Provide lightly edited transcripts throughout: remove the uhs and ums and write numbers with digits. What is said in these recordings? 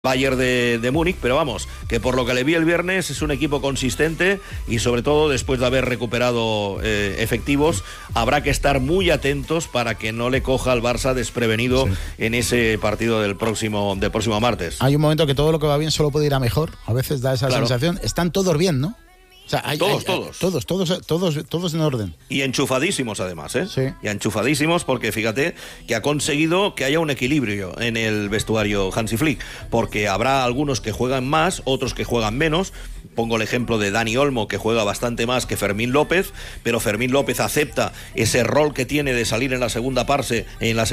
Bayern de Múnich, pero vamos, que por lo que le vi el viernes es un equipo consistente y sobre todo después de haber recuperado efectivos, habrá que estar muy atentos para que no le coja al Barça desprevenido en ese partido del próximo martes. Hay un momento que todo lo que va bien solo puede ir a mejor, a veces da esa sensación. Están todos bien, ¿no? O sea, todos en orden. Y enchufadísimos además, ¿eh? Sí. Y enchufadísimos porque fíjate que ha conseguido que haya un equilibrio en el vestuario Hansi Flick, porque habrá algunos que juegan más, otros que juegan menos. Pongo el ejemplo de Dani Olmo, que juega bastante más que Fermín López, pero Fermín López acepta ese rol que tiene de salir en la segunda parte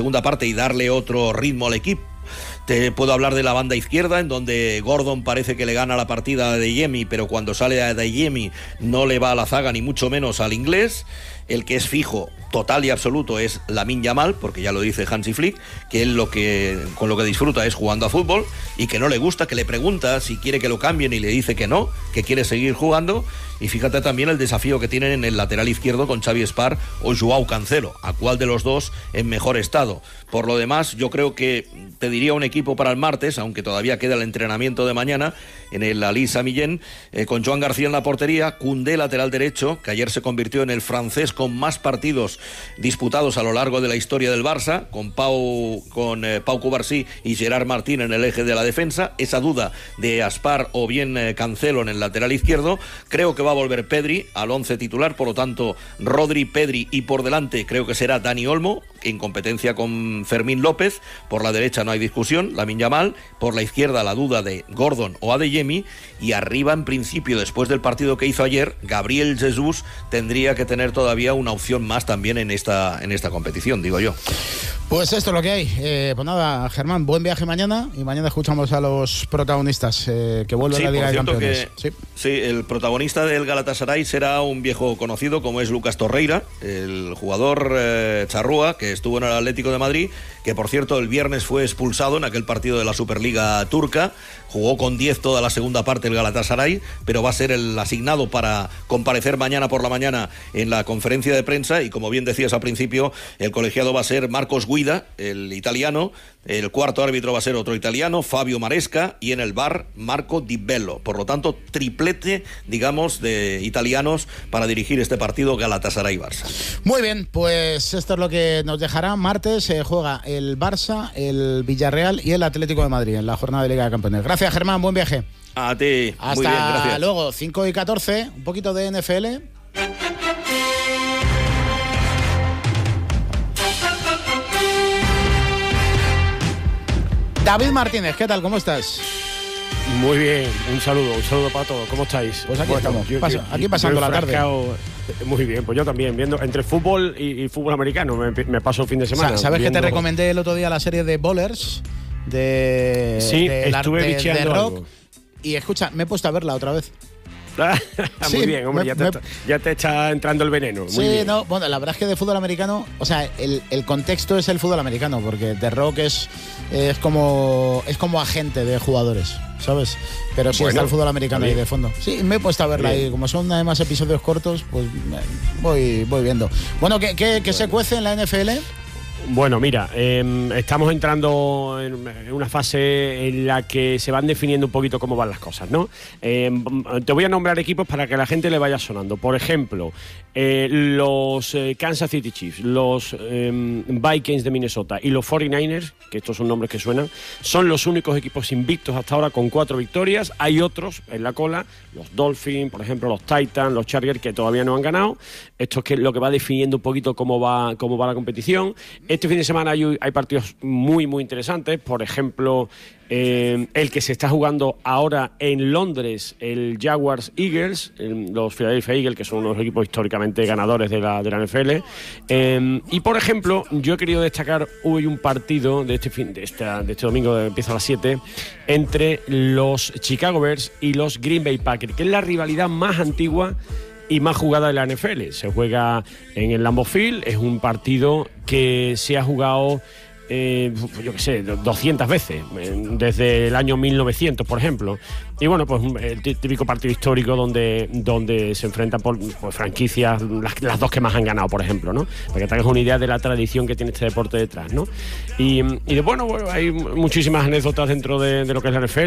y darle otro ritmo al equipo. Te puedo hablar de la banda izquierda, en donde Gordon parece que le gana la partida a Adeyemi, pero cuando sale a Adeyemi no le va a la zaga ni mucho menos al inglés. El que es fijo, total y absoluto, es Lamine Yamal, porque ya lo dice Hansi Flick, que él con lo que disfruta es jugando a fútbol y que no le gusta, que le pregunta si quiere que lo cambien y le dice que no, que quiere seguir jugando. Y fíjate también el desafío que tienen en el lateral izquierdo con Xavi Espar o Joao Cancelo, a cuál de los dos en mejor estado. Por lo demás, yo creo que te diría un equipo para el martes, aunque todavía queda el entrenamiento de mañana en el Ali Sami Yen, con Joan García en la portería, Koundé lateral derecho, que ayer se convirtió en el francés con más partidos disputados a lo largo de la historia del Barça, con Pau Cubarsí y Gerard Martín en el eje de la defensa. Esa duda de Aspar o bien Cancelo en el lateral izquierdo. Creo que va a volver Pedri al 11 titular, por lo tanto Rodri, Pedri y por delante creo que será Dani Olmo, en competencia con Fermín López. Por la derecha no hay discusión, Lamine Yamal. Por la izquierda la duda de Gordon o Adeyemi, y arriba en principio, después del partido que hizo ayer, Gabriel Jesús tendría que tener todavía una opción más también en esta competición, digo yo. Pues esto es lo que hay. Pues nada, Germán, buen viaje mañana, y mañana escuchamos a los protagonistas que vuelven a la Liga de Campeones. Sí, el protagonista del Galatasaray será un viejo conocido como es Lucas Torreira, el jugador charrúa que estuvo en el Atlético de Madrid, que por cierto el viernes fue expulsado en aquel partido de la Superliga turca. Jugó con 10 toda la segunda parte el Galatasaray, pero va a ser el asignado para comparecer mañana por la mañana en la conferencia de prensa, y como bien decías al principio, el colegiado va a ser Marcos Guida, el italiano. El cuarto árbitro va a ser otro italiano, Fabio Maresca, y en el VAR Marco Di Bello. Por lo tanto, triplete, digamos, de italianos para dirigir este partido Galatasaray-Barça. Muy bien, pues esto es lo que nos dejará. Martes juega el Barça, el Villarreal y el Atlético de Madrid en la jornada de Liga de Campeones. Gracias, Germán, buen viaje. A ti. Hasta muy bien, gracias. Luego, 5:14, un poquito de NFL. David Martínez, ¿qué tal? ¿Cómo estás? Muy bien, un saludo para todos. ¿Cómo estáis? Pues aquí estamos, aquí pasando la tarde. Muy bien, pues yo también, viendo entre fútbol y fútbol americano, me paso el fin de semana. ¿Sabes que te recomendé el otro día la serie de Bowlers? Estuve bicheando rock, algo. Y escucha, me he puesto a verla otra vez. Muy bien, hombre, ya te está entrando el veneno. Muy bien. No, bueno, la verdad es que de fútbol americano, o sea, el contexto es el fútbol americano, porque The Rock es como agente de jugadores, ¿sabes? Pero sí, está el fútbol americano ahí de fondo. Sí, me he puesto a verla ahí, como son además episodios cortos, pues voy viendo. Bueno, ¿qué se cuece en la NFL? Bueno, mira, estamos entrando en una fase en la que se van definiendo un poquito cómo van las cosas, ¿no? Te voy a nombrar equipos para que a la gente le vaya sonando. Por ejemplo, los Kansas City Chiefs, los Vikings de Minnesota y los 49ers, que estos son nombres que suenan, son los únicos equipos invictos hasta ahora con 4 victorias. Hay otros en la cola, los Dolphins, por ejemplo, los Titans, los Chargers, que todavía no han ganado. Esto es lo que va definiendo un poquito cómo va la competición. Este fin de semana hay partidos muy, muy interesantes. Por ejemplo, el que se está jugando ahora en Londres, el Jaguars-Eagles, los Philadelphia Eagles, que son unos equipos históricamente ganadores de la NFL. Y, por ejemplo, yo he querido destacar hoy un partido de este domingo, que empieza a las 7, entre los Chicago Bears y los Green Bay Packers, que es la rivalidad más antigua y más jugada de la NFL. Se juega en el Lambeau Field, es un partido que se ha jugado yo qué sé, 200 veces, desde el año 1900, por ejemplo. Y bueno, pues el típico partido histórico donde se enfrentan por franquicias, las dos que más han ganado, por ejemplo, ¿no? Para que te hagas una idea de la tradición que tiene este deporte detrás, ¿no? Y bueno, hay muchísimas anécdotas dentro de lo que es la NFL.